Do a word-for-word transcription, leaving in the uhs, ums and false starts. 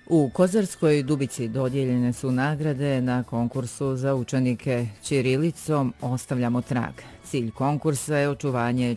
U Kozarskoj Dubici dodijeljene su nagrade na konkursu za učenike ćirilicom Ostavljamo trag. Cilj konkursa je očuvanje